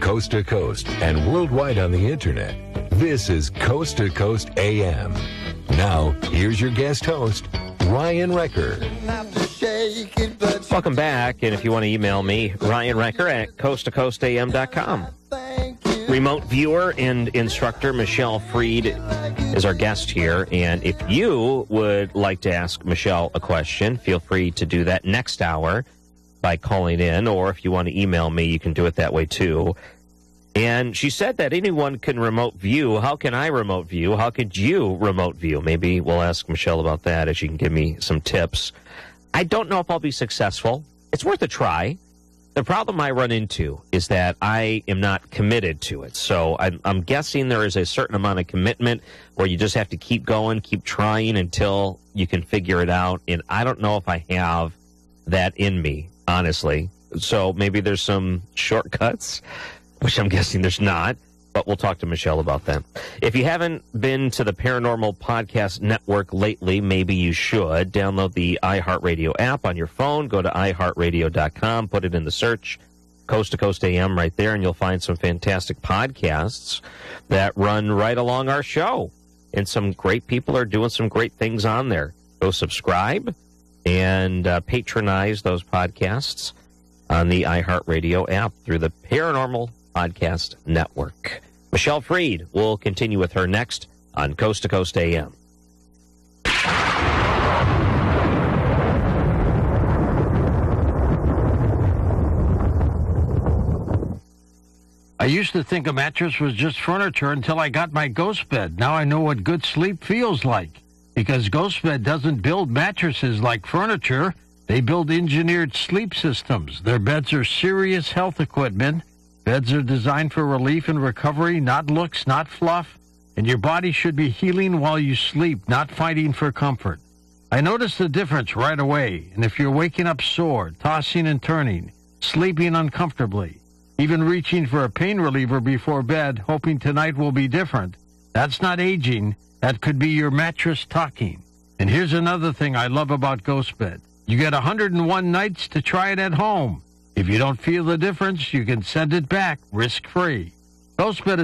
coast to coast and worldwide on the internet. This is Coast to Coast AM. Now, here's your guest host, Ryan Wrecker. Welcome back, and if you want to email me, Ryan Wrecker at coasttocoastam.com. Remote viewer and instructor Michelle Freed is our guest here, and if you would like to ask Michelle a question, feel free to do that next hour by calling in, or if you want to email me, you can do it that way too. And she said that anyone can remote view. How can I remote view? How could you remote view? Maybe we'll ask Michelle about that as she can give me some tips. I don't know if I'll be successful. It's worth a try. The problem I run into is that I am not committed to it. So I'm guessing there is a certain amount of commitment where you just have to keep going, keep trying until you can figure it out. And I don't know if I have that in me, honestly. So maybe there's some shortcuts, which I'm guessing there's not. But we'll talk to Michelle about that. If you haven't been to the Paranormal Podcast Network lately, maybe you should. Download the iHeartRadio app on your phone. Go to iHeartRadio.com. Put it in the search, Coast to Coast AM right there, and you'll find some fantastic podcasts that run right along our show. And some great people are doing some great things on there. Go subscribe and patronize those podcasts on the iHeartRadio app through the Paranormal Podcast Network. Michelle Freed will continue with her next on Coast to Coast AM. I used to think a mattress was just furniture until I got my Ghost Bed. Now I know what good sleep feels like. Because Ghost Bed doesn't build mattresses like furniture. They build engineered sleep systems. Their beds are serious health equipment. Beds are designed for relief and recovery, not looks, not fluff. And your body should be healing while you sleep, not fighting for comfort. I noticed the difference right away. And if you're waking up sore, tossing and turning, sleeping uncomfortably, even reaching for a pain reliever before bed, hoping tonight will be different, that's not aging. That could be your mattress talking. And here's another thing I love about Ghost Bed. You get 101 nights to try it at home. If you don't feel the difference, you can send it back risk-free. Ghost Bed is